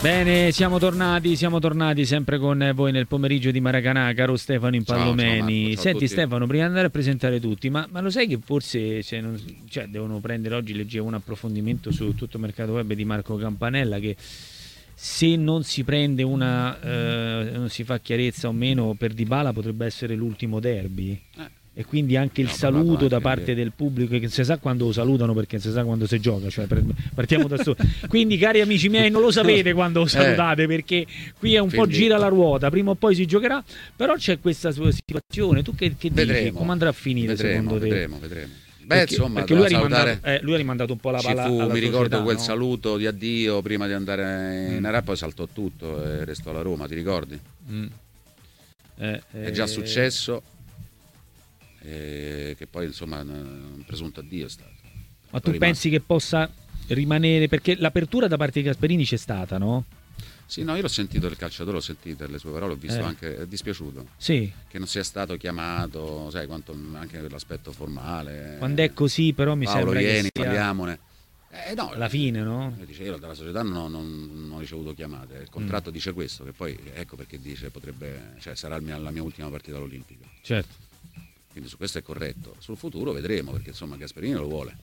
Bene, siamo tornati sempre con voi nel pomeriggio di Maracanà, caro Stefano Impallomeni. Ciao Senti Stefano, prima di andare a presentare tutti, ma lo sai che forse devono prendere, oggi leggevo un approfondimento su tutto il mercato web di Marco Campanella, che se non si prende non si fa chiarezza o meno per Dybala potrebbe essere l'ultimo derby. E quindi anche il saluto da parte del pubblico, che non si sa quando lo salutano perché non si sa quando si gioca, cioè partiamo da solo. Quindi cari amici miei, non lo sapete quando lo salutate, perché qui è un po' gira la ruota, prima o poi si giocherà, però c'è questa sua situazione. Tu che dici? Come andrà a finire secondo te? Vedremo. Perché lui ha rimandato un po' la palla alla mi ricordo società, quel no? saluto di addio prima di andare in Arabia, poi saltò tutto e restò alla Roma, ti ricordi? È già successo. Che poi insomma un presunto addio è stato. Ma tu pensi che possa rimanere, perché l'apertura da parte di Gasperini c'è stata, no? Sì, no, io l'ho sentito, il calciatore, l'ho sentito, le sue parole, ho visto anche, è dispiaciuto sì, che non sia stato chiamato, sai, quanto anche per l'aspetto formale. Quando è così però mi Paolo, sembra vieni, che sia parliamone. No, alla fine, no? Io dalla società non ho ricevuto chiamate, il contratto dice questo, che poi ecco perché dice sarà la mia ultima partita all'Olimpico. Certo. Quindi su questo è corretto. Sul futuro vedremo, perché insomma Gasperini lo vuole.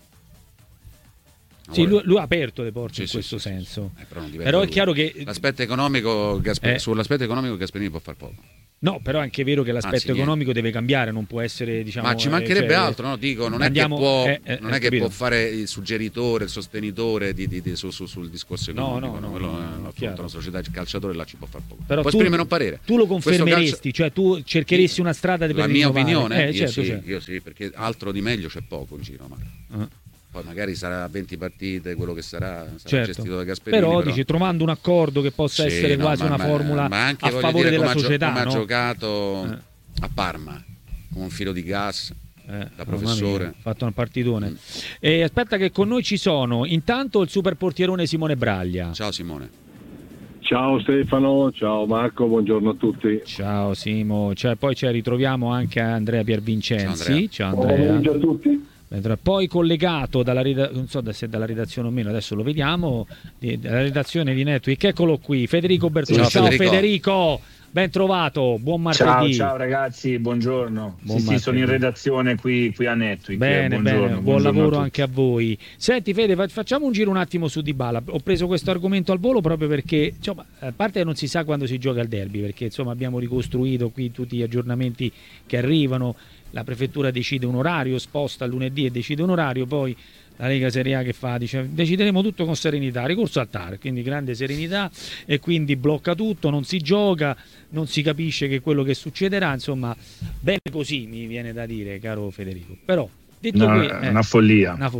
Sì, lui ha aperto le porte in questo senso. Però è chiaro che l'aspetto economico sull'aspetto economico Gasperini può far poco. No, però è anche vero che l'aspetto economico deve cambiare, non può essere, diciamo. Ma ci mancherebbe altro, no? Dico, non è che può fare il suggeritore, il sostenitore sul discorso economico. No, una società calciatore là ci può far poco. Però può esprimere un parere. Tu lo confermeresti, cioè tu cercheresti una strada per rinnovare. La mia opinione? Certo. Io sì, perché altro di meglio c'è poco in giro, Poi magari sarà 20 partite, quello che sarà gestito da Gasperini. Però dici, trovando un accordo che possa essere quasi una formula a favore della società. Come ha giocato a Parma, con un filo di gas, da professore. Ha fatto un partitone. E aspetta che con noi ci sono, intanto il super portierone Simone Braglia. Ciao Simone. Ciao Stefano, ciao Marco, buongiorno a tutti. Ciao Simo, poi ci ritroviamo anche a Andrea Piervincenzi. Ciao Andrea. Buon pomeriggio a tutti. Poi collegato non so se dalla redazione o meno, adesso lo vediamo, dalla redazione di Network, eccolo qui, Federico Bertolini. Ciao Federico, ben trovato, buon martedì. Ciao ragazzi, buongiorno. Sì, sono in redazione qui a Network. Bene, buon lavoro anche a voi. Senti Fede, facciamo un giro un attimo su Dybala. Ho preso questo argomento al volo proprio perché, insomma, a parte che non si sa quando si gioca il derby, perché insomma abbiamo ricostruito qui tutti gli aggiornamenti che arrivano. La prefettura decide un orario, sposta a lunedì e decide un orario, poi la Lega Serie A che fa? Dice decideremo tutto con serenità, ricorso al TAR, quindi grande serenità, e quindi blocca tutto, non si gioca, non si capisce che quello che succederà, insomma, bene così mi viene da dire, caro Federico. Però detto una follia. Una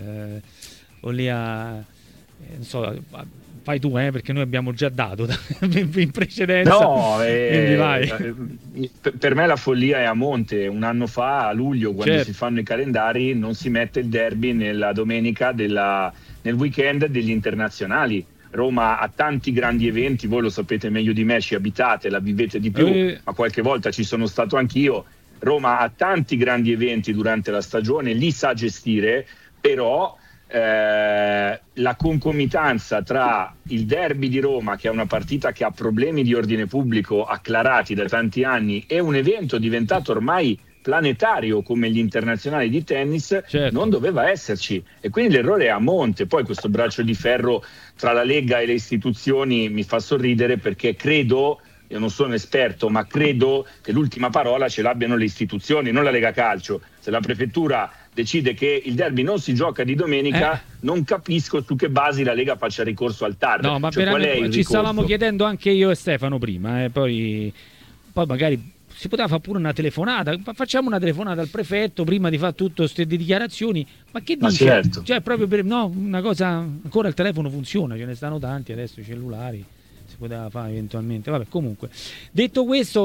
follia, non so, fai tu, perché noi abbiamo già dato in precedenza. No, quindi vai. Per me la follia è a monte. Un anno fa, a luglio, quando si fanno i calendari, non si mette il derby nella domenica nel weekend degli internazionali. Roma ha tanti grandi eventi, voi lo sapete meglio di me, ci abitate, la vivete di più, ma qualche volta ci sono stato anch'io. Roma ha tanti grandi eventi durante la stagione, li sa gestire, però la concomitanza tra il derby di Roma, che è una partita che ha problemi di ordine pubblico acclarati da tanti anni, e un evento diventato ormai planetario come gli internazionali di tennis, non doveva esserci, e quindi l'errore è a monte. Poi questo braccio di ferro tra la Lega e le istituzioni mi fa sorridere, perché credo, io non sono esperto, ma credo che l'ultima parola ce l'abbiano le istituzioni, non la Lega Calcio. Se la prefettura decide che il derby non si gioca di domenica, non capisco su che basi la Lega faccia ricorso al TAR. No, ma qual è il ci stavamo chiedendo anche io e Stefano prima, poi magari si poteva fare pure una telefonata, facciamo una telefonata al prefetto prima di fare tutte queste dichiarazioni, ma che dice? Certo. Cioè proprio una cosa, ancora il telefono funziona, ce ne stanno tanti adesso, i cellulari, si poteva fare eventualmente. Vabbè, comunque, detto questo,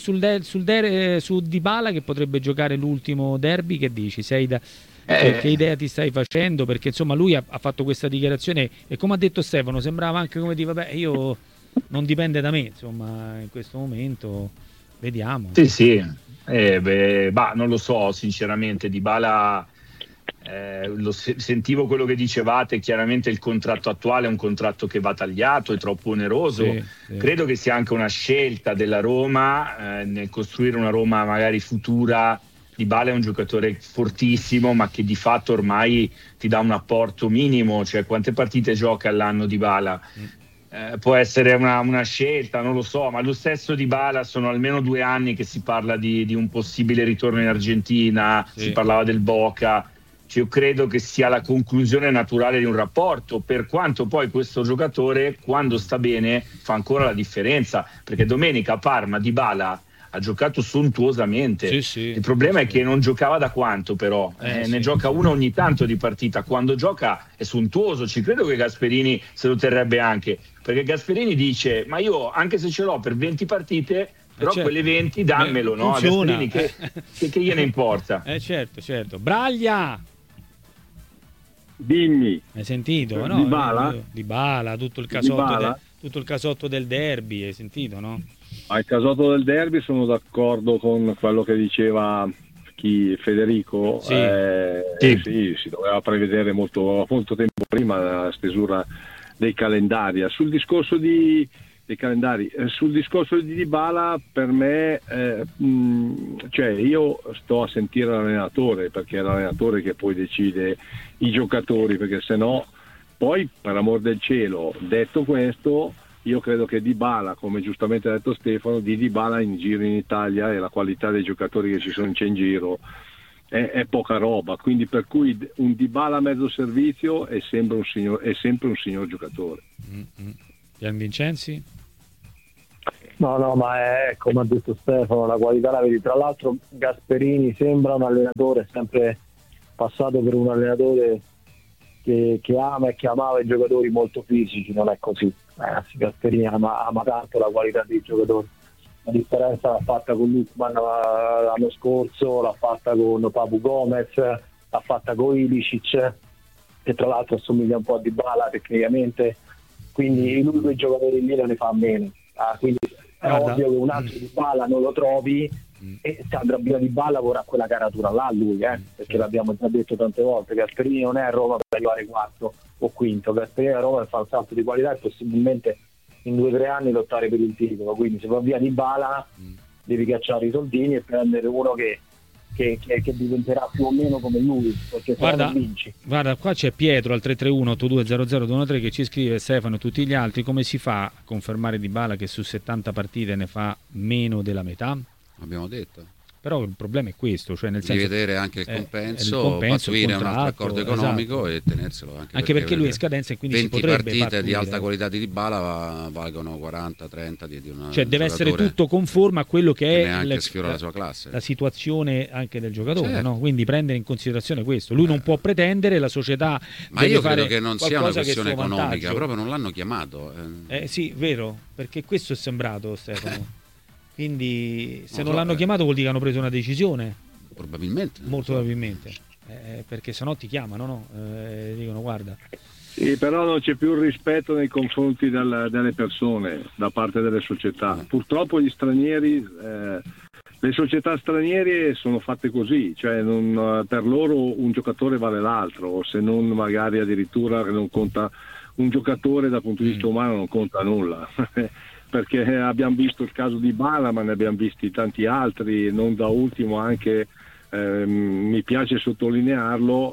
su Dybala che potrebbe giocare l'ultimo derby, che dici? Che idea ti stai facendo? Perché insomma lui ha fatto questa dichiarazione e, come ha detto Stefano, sembrava anche come dire, vabbè, io non dipende da me, insomma, in questo momento vediamo. Sì, non lo so sinceramente. Dybala Sentivo quello che dicevate, chiaramente il contratto attuale è un contratto che va tagliato, è troppo oneroso. Sì. Credo che sia anche una scelta della Roma nel costruire una Roma magari futura. Dybala è un giocatore fortissimo, ma che di fatto ormai ti dà un apporto minimo, cioè quante partite gioca all'anno Dybala? Può essere una scelta, non lo so, ma lo stesso Dybala sono almeno 2 anni che si parla di un possibile ritorno in Argentina, si parlava del Boca. Cioè, io credo che sia la conclusione naturale di un rapporto, per quanto poi questo giocatore, quando sta bene, fa ancora la differenza, perché domenica a Parma Dybala ha giocato sontuosamente. Sì. Il problema è che non giocava da quanto, però ne gioca una ogni tanto di partita. Quando gioca è sontuoso. Ci credo che Gasperini se lo terrebbe anche, perché Gasperini dice: ma io anche se ce l'ho per 20 partite, però certo, quelle 20 dammelo, no? A Gasperini che gliene importa? Certo. Braglia, Dimmi. hai sentito? No? Dybala, tutto il casotto del derby, hai sentito, no? Al casotto del derby sono d'accordo con quello che diceva Federico. Sì, si doveva prevedere molto tempo prima la stesura dei calendari. Sul discorso dei calendari, sul discorso di Dybala, per me cioè io sto a sentire l'allenatore, perché è l'allenatore che poi decide i giocatori, perché sennò poi, per amor del cielo, detto questo, io credo che Dybala, come giustamente ha detto Stefano, di Dybala in giro in Italia e la qualità dei giocatori che c'è in giro è poca roba, quindi per cui un Dybala a mezzo servizio è sempre un signor giocatore. Gian Vincenzi? No, ma è come ha detto Stefano, la qualità la vedi. Tra l'altro Gasperini sembra un allenatore sempre passato per un allenatore che ama e che amava i giocatori molto fisici. Non è così. Gasperini ama tanto la qualità dei giocatori. La differenza l'ha fatta con Lukman l'anno scorso, l'ha fatta con Papu Gomez, l'ha fatta con Ilicic, che tra l'altro assomiglia un po' a Dybala tecnicamente, quindi lui quei giocatori lì non ne fa a meno. Quindi è ovvio che un altro Dybala non lo trovi, e se andrà via Dybala vorrà quella caratura là lui, perché l'abbiamo già detto tante volte, Gasperini non è a Roma per arrivare quarto o quinto, Gasperini a Roma per fare un salto di qualità e possibilmente in 2 o 3 anni lottare per il titolo. Quindi se va via Dybala devi cacciare i soldini e prendere uno che diventerà più o meno come lui, perché se non vinci. Guarda, qua c'è Pietro al 331-8200-213 che ci scrive: Stefano e tutti gli altri, come si fa a confermare Dybala che su 70 partite ne fa meno della metà? Abbiamo detto. Però il problema è questo, cioè nel senso, vedere anche il compenso, pattuire un altro accordo economico, esatto, e tenerselo anche perché lui è in scadenza e quindi 20 si potrebbe partite di alta qualità di Dybala valgono 40-30 di una, cioè deve essere tutto conforme a quello che è la sua classe, la situazione anche del giocatore, certo, no? Quindi prendere in considerazione questo. Lui non può pretendere, la società ma io credo che non sia una questione economica, proprio non l'hanno chiamato. Sì, vero, perché questo è sembrato, Stefano. Quindi se non l'hanno chiamato vuol dire che hanno preso una decisione. Probabilmente. Molto probabilmente. Perché sennò ti chiamano, no? Dicono guarda. Sì, però non c'è più rispetto nei confronti delle persone da parte delle società. Purtroppo gli stranieri, le società straniere sono fatte così, cioè per loro un giocatore vale l'altro, o se non magari addirittura non conta un giocatore dal punto di vista umano, non conta nulla. Perché abbiamo visto il caso di Dybala, ma ne abbiamo visti tanti altri, non da ultimo anche, mi piace sottolinearlo,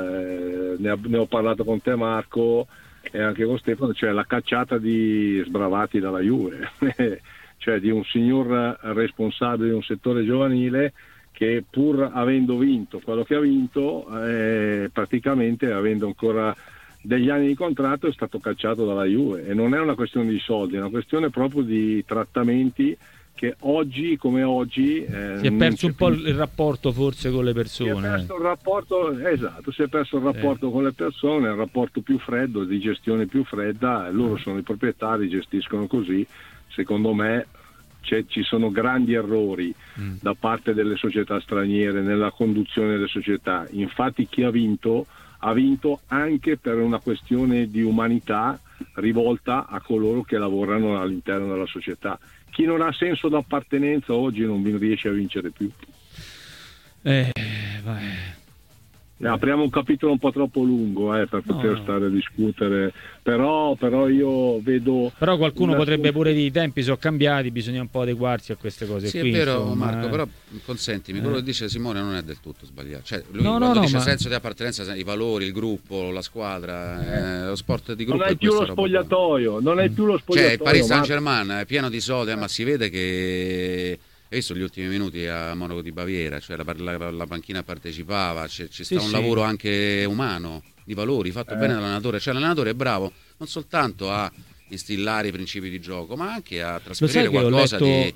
ne ho parlato con te Marco e anche con Stefano, cioè la cacciata di sbravati dalla Juve, cioè di un signor responsabile di un settore giovanile che pur avendo vinto quello che ha vinto, praticamente avendo ancora degli anni di contratto, è stato cacciato dalla Juve, e non è una questione di soldi, è una questione proprio di trattamenti che oggi come oggi si è perso un po' il rapporto forse con le persone. Si è perso il rapporto, esatto, si è perso il rapporto con le persone, il rapporto più freddo, di gestione più fredda, loro sono i proprietari, gestiscono così. Secondo me ci sono grandi errori da parte delle società straniere nella conduzione delle società. Infatti chi ha vinto anche per una questione di umanità rivolta a coloro che lavorano all'interno della società. Chi non ha senso d'appartenenza oggi non riesce a vincere più. Apriamo un capitolo un po' troppo lungo per poter stare a discutere, però io vedo... Però qualcuno potrebbe pure dire i tempi sono cambiati, bisogna un po' adeguarsi a queste cose. Sì, qui, è vero, insomma, Marco, però consentimi, quello che dice Simone non è del tutto sbagliato. Cioè, lui quando dice senso di appartenenza, i valori, il gruppo, la squadra, lo sport di gruppo. Non hai più lo spogliatoio, Cioè, il Paris Saint-Germain è pieno di soldi, ma si vede che... Hai visto gli ultimi minuti a Monaco di Baviera, cioè la panchina partecipava, c'è sta un lavoro anche umano, di valori, fatto bene dall'allenatore, cioè l'allenatore è bravo non soltanto a instillare i principi di gioco, ma anche a trasferire qualcosa di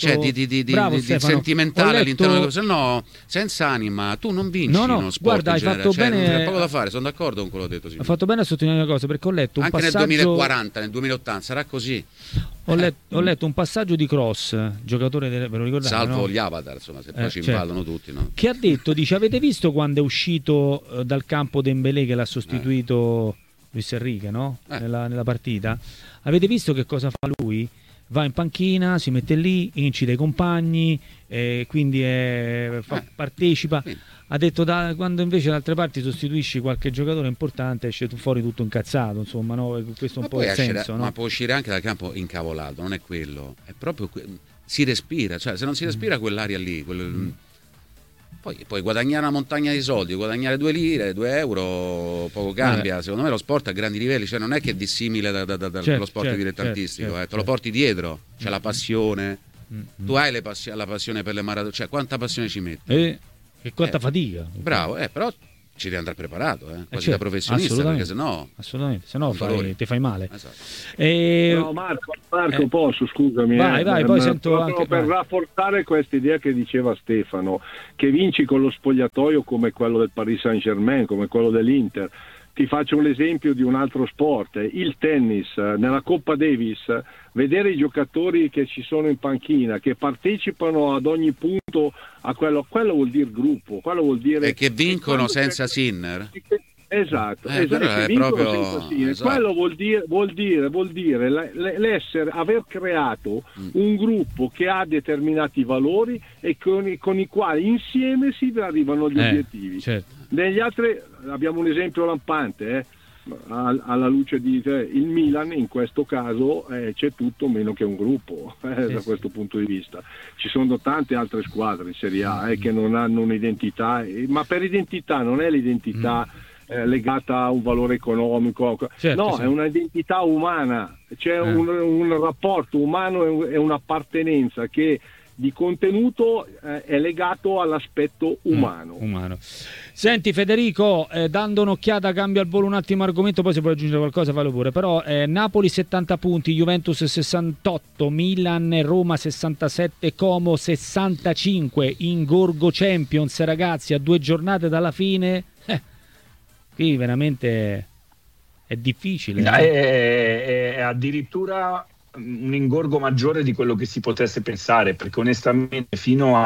sentimentale all'interno delle cose, se no senza anima tu non vinci uno sport. Guarda, hai fatto bene, c'è poco da fare, sono d'accordo con quello che ho detto. Ha fatto bene a sottolineare una cosa, perché ho letto un anche passaggio... nel 2040, nel 2080 sarà così. Ho letto un passaggio di Cross, giocatore ve lo ricordate? Salvo gli avatar, insomma, se poi ci impallano tutti, no? Che ha detto, dice, avete visto quando è uscito dal campo Dembélé che l'ha sostituito Luis Enrique, no? Nella partita? Avete visto che cosa fa lui? Va in panchina, si mette lì, incita i compagni, quindi partecipa. Ha detto quando invece da altre parti sostituisci qualche giocatore importante esce fuori tutto incazzato, insomma, no? Questo è un po' il senso, no? Ma può uscire anche dal campo incavolato, non è quello, è proprio si respira, cioè se non si respira quell'aria lì, poi puoi guadagnare una montagna di soldi, guadagnare 2 lire, 2 euro, poco cambia. Secondo me lo sport a grandi livelli, cioè non è che è dissimile dallo sport dilettantistico, te lo porti dietro, c'è la passione, tu hai la passione per le maratone, cioè quanta passione ci metti? E quanta fatica. Bravo, però ci devi andare preparato, quasi da professionista, perché sennò ti fai male. Esatto. No, Marco, posso, scusami. Vai, poi sento anche per rafforzare questa idea che diceva Stefano, che vinci con lo spogliatoio come quello del Paris Saint-Germain, come quello dell'Inter. Ti faccio un esempio di un altro sport, il tennis. Nella Coppa Davis, vedere i giocatori che ci sono in panchina, che partecipano ad ogni punto a quello vuol dire gruppo, quello vuul dire... E che vincono senza Sinner. Esatto, è proprio... Esatto. Quello vuol dire aver creato un gruppo che ha determinati valori e con i quali insieme si arrivano agli obiettivi. Certo. Negli altri abbiamo un esempio lampante, alla luce di il Milan in questo caso c'è tutto meno che un gruppo da questo punto di vista. Ci sono tante altre squadre in Serie A che non hanno un'identità, ma per identità non è l'identità legata a un valore economico, è un'identità umana, c'è un rapporto umano e un'appartenenza che di contenuto è legato all'aspetto umano. Senti Federico, dando un'occhiata, cambio al volo un attimo argomento, poi se vuoi aggiungere qualcosa fallo pure, però Napoli 70 punti, Juventus 68, Milan, Roma 67, Como 65 in Gorgo Champions, ragazzi, a 2 giornate dalla fine. Qui veramente è difficile. È addirittura un ingorgo maggiore di quello che si potesse pensare, perché onestamente fino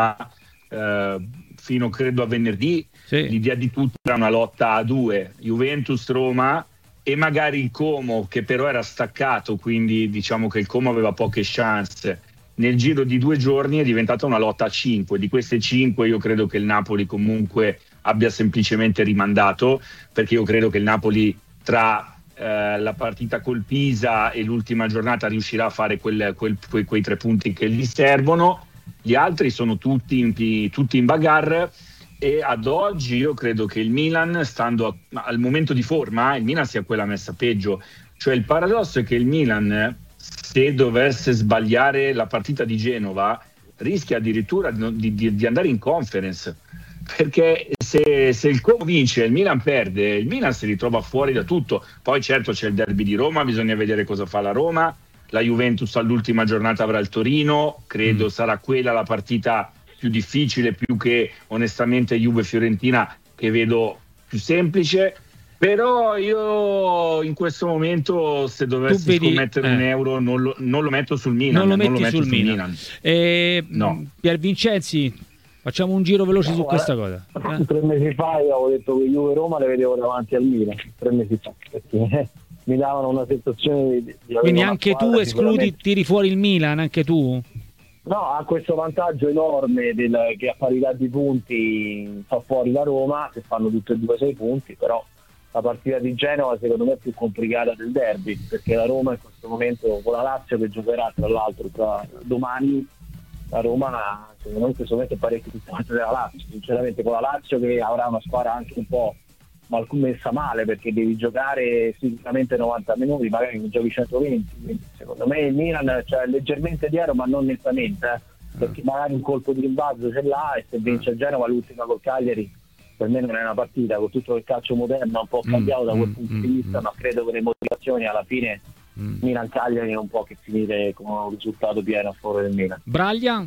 credo a venerdì l'idea di tutto era una lotta a 2, Juventus-Roma e magari il Como, che però era staccato, quindi diciamo che il Como aveva poche chance. Nel giro di 2 giorni è diventata una lotta a 5, di queste 5 io credo che il Napoli comunque abbia semplicemente rimandato, perché io credo che il Napoli tra la partita col Pisa e l'ultima giornata riuscirà a fare quei 3 punti che gli servono. Gli altri sono tutti in bagarre e ad oggi io credo che il Milan, stando al momento di forma, il Milan sia quella messa peggio. Cioè il paradosso è che il Milan, se dovesse sbagliare la partita di Genova, rischia addirittura di andare in Conference, perché se il Como vince e il Milan perde, il Milan si ritrova fuori da tutto. Poi certo c'è il derby di Roma, bisogna vedere cosa fa la Roma, la Juventus all'ultima giornata avrà il Torino, credo sarà quella la partita più difficile, più che onestamente Juve-Fiorentina, che vedo più semplice. Però io in questo momento, se dovessi scommettere un euro, non lo metto sul Milan. Non lo metti sul Milan. No. Pier Vincenzi, facciamo un giro veloce su questa cosa. 3 mesi fa io avevo detto che Juve e Roma le vedevo davanti al Milan, 3 mesi fa, perché mi davano una sensazione di quindi anche tu escludi, tiri fuori il Milan, anche tu? No, ha questo vantaggio enorme che a parità di punti fa fuori la Roma, che fanno tutte e due 6 punti, però la partita di Genova secondo me è più complicata del derby, perché la Roma in questo momento, con la Lazio che giocherà tra l'altro domani, la Roma secondo me in questo momento è parecchio più forte della Lazio, sinceramente, con la Lazio che avrà una squadra anche un po' messa male, perché devi giocare sicuramente 90 minuti, magari ne giochi 120, quindi secondo me il Milan cioè, leggermente dietro ma non nettamente, perché magari un colpo di rimbalzo ce l'ha, e se vince il Genova l'ultima col Cagliari per me non è una partita, con tutto il calcio moderno un po' cambiato da quel punto di vista, ma credo che le motivazioni alla fine Milan-Cagliari non può che finire con un risultato pieno a favore del Milan. Braglia?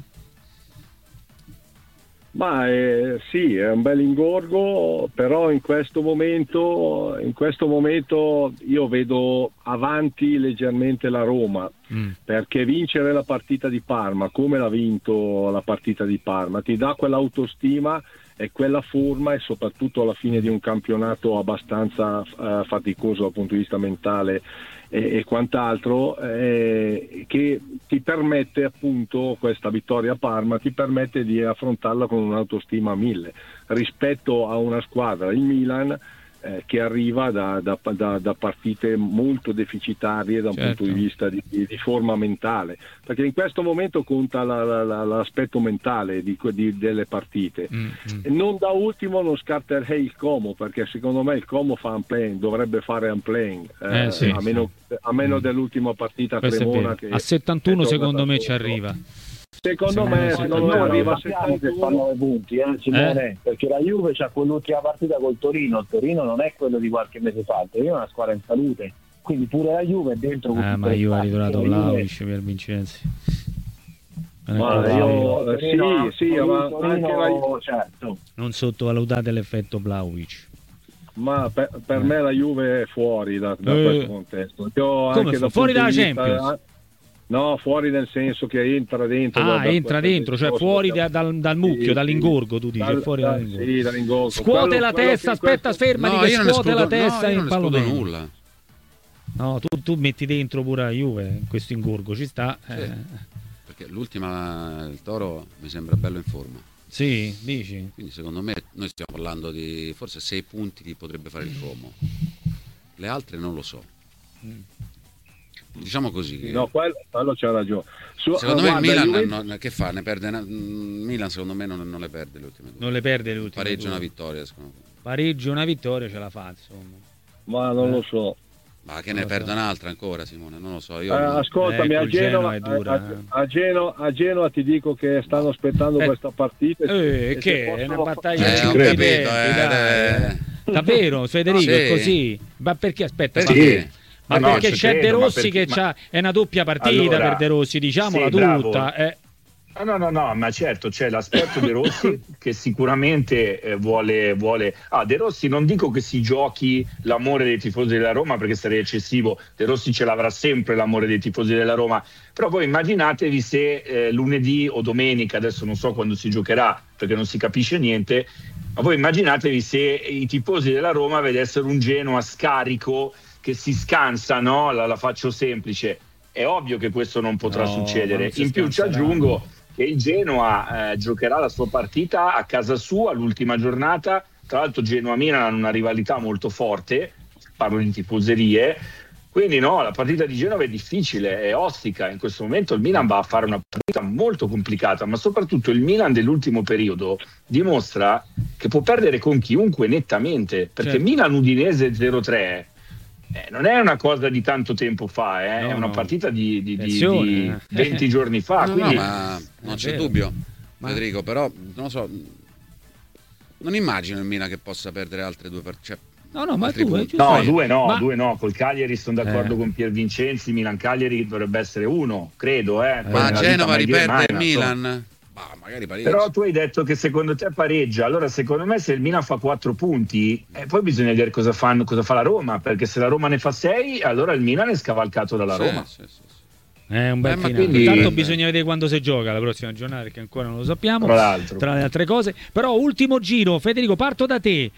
Ma sì, è un bel ingorgo, però in questo momento io vedo avanti leggermente la Roma, perché vincere la partita di Parma, come l'ha vinto la partita di Parma, ti dà quell'autostima e quella forma, e soprattutto alla fine di un campionato abbastanza faticoso dal punto di vista mentale e quant'altro, che ti permette, appunto, questa vittoria a Parma ti permette di affrontarla con un'autostima a 1000 rispetto a una squadra, il Milan, che arriva da partite molto deficitarie da un punto di vista di forma mentale, perché in questo momento conta l'aspetto mentale delle partite. E non da ultimo non scarterei il Como, perché secondo me il Como fa unplaying, dovrebbe fare unplaying, a meno dell'ultima partita Cremona, che a 71 secondo me ci arriva. Secondo me arriva a 71. Fa 9 punti, Simone, perché la Juve c'ha quell'ultima partita col Torino. Il Torino non è quello di qualche mese fa, il Torino è una squadra in salute, quindi pure la Juve è dentro. Ma io ho ritirato Vlahovic per Vincenzi. Ma anche certo. Non sottovalutate l'effetto Vlahovic. Ma per me la Juve è fuori da questo contesto. Fuori dalla Champions? No, fuori nel senso che entra dentro. Entra dentro, cioè fuori dal mucchio, dall'ingorgo, tu dici, fuori dall'ingorgo. Sì, dall'ingorgo. Scuote la testa, aspetta, fermati, che scuote la testa in pallone. Nulla. No, tu metti dentro pure la Juve in questo ingorgo, ci sta. Perché l'ultima, il Toro, mi sembra bello in forma. Sì, dici? Quindi secondo me noi stiamo parlando di forse 6 punti che potrebbe fare il Como. Le altre non lo so. Diciamo così. No, quello c'ha ragione. Secondo me il Milan che fa? Ne perde Milan secondo me non le perde le ultime due. Non le perde le ultime pareggio due. Una vittoria secondo me. Pareggio una vittoria ce la fa, insomma. Ma non lo so. Ma che ne perda un'altra ancora, Simone? Non lo so. Ascoltami, a Genova ti dico che stanno aspettando questa partita. Che è una battaglia di capito. Davvero, Federico, è così. Ma perché aspetta? Ma perché c'è De Rossi che è una doppia partita per De Rossi, diciamola tutta. No, ma certo c'è l'aspetto De Rossi che sicuramente vuole. De Rossi non dico che si giochi l'amore dei tifosi della Roma, perché sarebbe eccessivo. De Rossi ce l'avrà sempre l'amore dei tifosi della Roma, però voi immaginatevi se lunedì o domenica, adesso non so quando si giocherà perché non si capisce niente, ma voi immaginatevi se i tifosi della Roma vedessero un Genoa scarico che si scansa, no? La faccio semplice. È ovvio che questo non potrà succedere. In più ci aggiungo che il Genoa giocherà la sua partita a casa sua l'ultima giornata. Tra l'altro Genoa-Milan hanno una rivalità molto forte, parlo di tifoserie, quindi la partita di Genova è difficile, è ostica. In questo momento il Milan va a fare una partita molto complicata, ma soprattutto il Milan dell'ultimo periodo dimostra che può perdere con chiunque nettamente, perché Milan-Udinese 0-3 non è una cosa di tanto tempo fa, è una partita di 20 giorni fa. Quindi... ma non c'è dubbio, Federico, però non lo so, non immagino il Milan che possa perdere altre due partite. Due no, col Cagliari sono d'accordo con Pier Vincenzi. Milan-Cagliari dovrebbe essere 1, credo. Ma Genova riperde il Milan? Magari pareggia. Però tu hai detto che secondo te pareggia, allora secondo me se il Milan fa 4 punti poi bisogna vedere cosa fa la Roma, perché se la Roma ne fa 6 allora il Milan è scavalcato dalla Roma. È un bel finale. Intanto bisogna vedere quando si gioca la prossima giornata, perché ancora non lo sappiamo, tra le altre cose. Però ultimo giro, Federico, parto da te.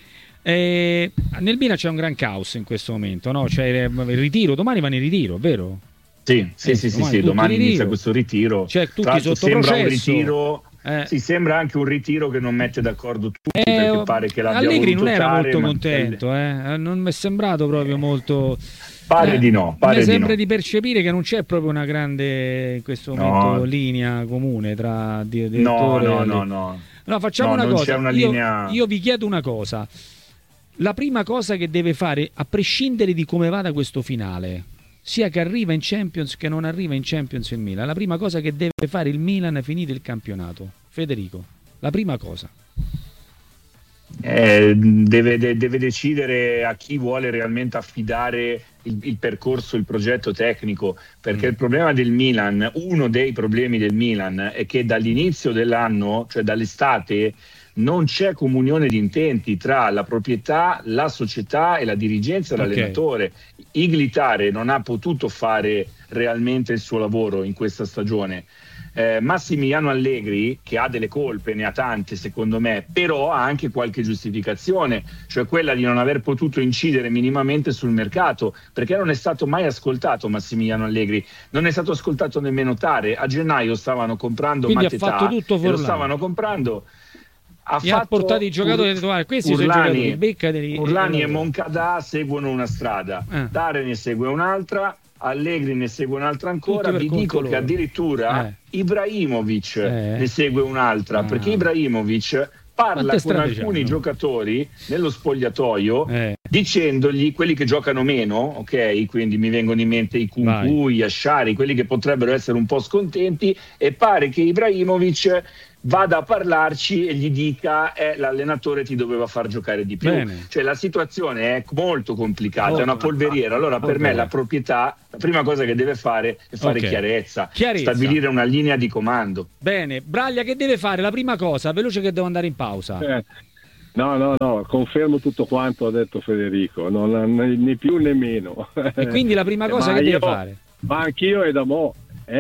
Nel Milan c'è un gran caos in questo momento, no? C'è il ritiro, domani vanno in ritiro, vero? Sì, domani inizia questo ritiro. Cioè, tutti sotto sembra processo. Un ritiro. Sì, sembra anche un ritiro che non mette d'accordo tutti, perché pare che l'abbia Allegri voluto non era fare, molto contento, non mi è sembrato proprio molto. Pare di no. Mi sembra di percepire che non c'è proprio una grande in questo momento linea comune tra direttore e no. No, facciamo una cosa. C'è una linea... io vi chiedo una cosa. La prima cosa che deve fare, a prescindere di come vada questo finale, sia che arriva in Champions che non arriva in Champions il Milan, la prima cosa che deve fare il Milan finito il campionato, Federico, la prima cosa. Deve decidere a chi vuole realmente affidare il percorso, il progetto tecnico, perché il problema del Milan, uno dei problemi del Milan, è che dall'inizio dell'anno, cioè dall'estate, non c'è comunione di intenti tra la proprietà, la società e la dirigenza dell'allenatore. Iglitare non ha potuto fare realmente il suo lavoro in questa stagione. Massimiliano Allegri, che ha delle colpe, ne ha tante secondo me, però ha anche qualche giustificazione, cioè quella di non aver potuto incidere minimamente sul mercato, perché non è stato mai ascoltato Massimiliano Allegri, non è stato ascoltato nemmeno Tare. A gennaio stavano comprando Quindi Matetà, ha fatto tutto Forlani. lo stavano comprando. Ha portato i giocatori questi sono i giocatori, beccateli. Urlani e Moncada seguono una strada, Tare ne segue un'altra, Allegri ne segue un'altra ancora. Vi dico che addirittura Ibrahimovic ne segue un'altra, perché Ibrahimovic parla con alcuni giocatori nello spogliatoio dicendogli, quelli che giocano meno, ok, quindi mi vengono in mente i Kunku, gli Asciari, quelli che potrebbero essere un po' scontenti, e pare che Ibrahimovic vada a parlarci e gli dica l'allenatore ti doveva far giocare di più. Cioè la situazione è molto complicata, è una polveriera. Allora per me la proprietà, la prima cosa che deve fare è fare chiarezza, stabilire una linea di comando. Bene, Braglia che deve fare? La prima cosa, veloce che devo andare in pausa. No, confermo tutto quanto ha detto Federico, né più né meno. E quindi la prima cosa che deve fare? Ma anch'io è da mo'.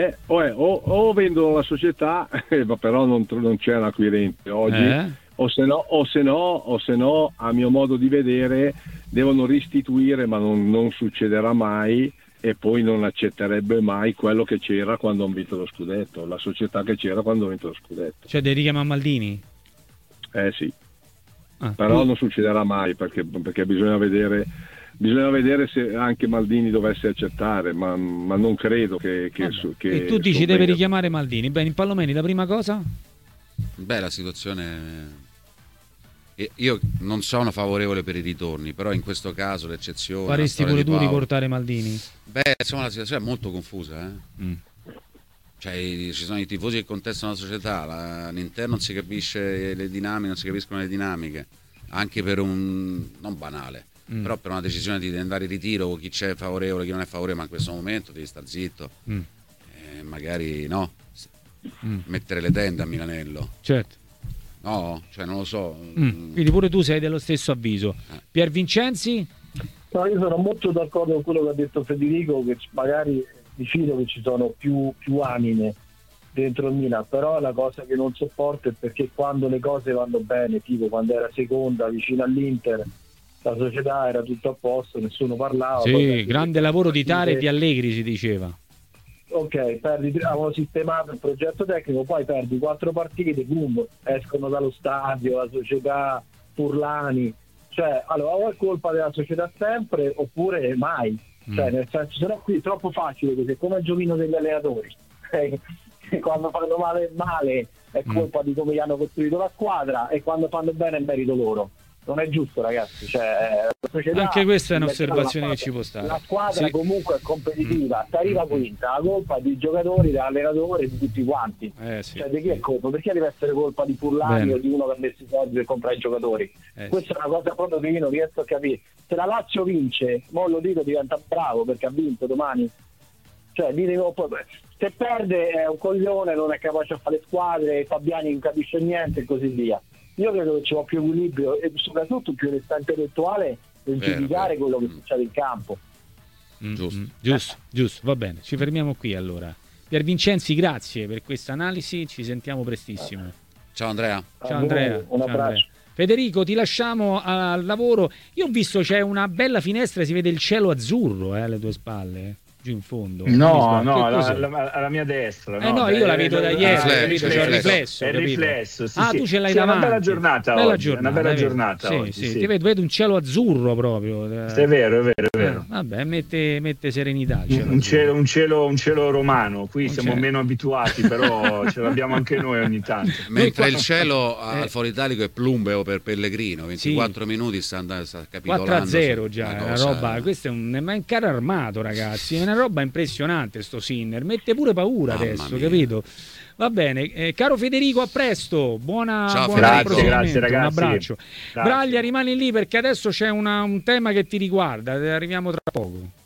O vendono la società, ma però non c'è un acquirente oggi, o se no, a mio modo di vedere, devono restituire, ma non succederà mai, e poi non accetterebbe mai quello che c'era quando hanno vinto lo scudetto, la società che c'era quando hanno vinto lo scudetto. Cioè devi richiamare Maldini? Sì, però non succederà mai, perché bisogna vedere se anche Maldini dovesse accettare, ma non credo che e tu dici deve richiamare Maldini. Bene, in Palomeni la prima cosa? La situazione, io non sono favorevole per i ritorni, però in questo caso l'eccezione, faresti pure tu riportare Maldini? Insomma la situazione è molto confusa, Cioè, ci sono i tifosi che contestano la società, all'interno non si capisce le dinamiche, non si capiscono le dinamiche, anche per un non banale, però per una decisione di andare in ritiro, chi c'è favorevole, chi non è favorevole, ma in questo momento devi stare zitto, magari mettere le tende a Milanello. Certo. No, cioè non lo so. Quindi pure tu sei dello stesso avviso. Pier Vincenzi? No, io sono molto d'accordo con quello che ha detto Federico, che magari vicino che ci sono più anime dentro il Milan, però la cosa che non sopporto è perché quando le cose vanno bene, tipo quando era seconda vicino all'Inter, la società era tutto a posto, nessuno parlava. Sì, grande lavoro di Tare e di Allegri, si diceva. Ok, avevano sistemato il progetto tecnico, poi perdi 4 partite, boom, escono dallo stadio, la società, Furlani, cioè allora o è colpa della società sempre oppure mai, cioè nel senso, se no qui è troppo facile, così come il giochino degli allenatori, quando fanno male è colpa di come gli hanno costruito la squadra, e quando fanno bene è merito loro. Non è giusto, ragazzi, cioè, la società, anche questa è un'osservazione che ci può stare. La squadra comunque è competitiva, se arriva quinta, la colpa di giocatori, dell'allenatore, di tutti quanti. Cioè, di chi è colpa? Perché deve essere colpa di Furlani o di uno che ha messo i soldi per comprare i giocatori? Questa è una cosa proprio che io non riesco a capire. Se la Lazio vince, mo lo dico, diventa bravo perché ha vinto domani. Cioè, se perde è un coglione, non è capace a fare le squadre, Fabiani non capisce niente e così via. Io credo che ci sia più equilibrio e soprattutto più onestà intellettuale nel giudicare quello che succede in campo. Giusto, va bene, ci fermiamo qui allora. Pier Vincenzi, grazie per questa analisi, ci sentiamo prestissimo. Ciao Andrea. Ciao Andrea. Un abbraccio. Federico, ti lasciamo al lavoro. Io ho visto c'è una bella finestra, si vede il cielo azzurro alle tue spalle. giù in fondo. No, alla mia destra. No, io la vedo da ieri, capito? C'è il riflesso. È il riflesso, sì, tu ce l'hai davanti. È una bella giornata oggi. Una bella giornata oggi. Ti vedo un cielo azzurro proprio. È vero. Vabbè, mette serenità. Un cielo romano. Qui siamo meno abituati, però ce l'abbiamo anche noi ogni tanto. Mentre il cielo al Foro Italico è plumbeo per Pellegrino, 24 minuti sta capitolando. 4-0 già, una roba. Questo è un carro armato, ragazzi. È una roba impressionante sto Sinner. Mette pure paura adesso, capito? Va bene, caro Federico, a presto. Ciao, grazie ragazzi. Un abbraccio. Grazie. Braglia, rimani lì perché adesso c'è un tema che ti riguarda. Arriviamo tra poco.